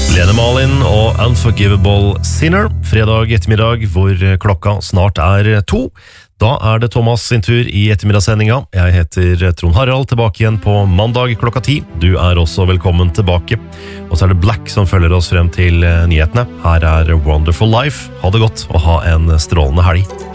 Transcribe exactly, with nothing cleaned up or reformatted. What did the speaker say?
Lene Marlin og Unforgivable Sinner, fredag ettermiddag hvor klokka snart er to. Da er det Thomas sin tur i ettermiddagssendinga. Jeg heter Trond Harald, tilbake igjen på mandag klokka ti. Du er også velkommen tilbake. Og så er det Black som følger oss frem til nyhetene. Her er Wonderful Life. Ha det godt og ha en strålende helg.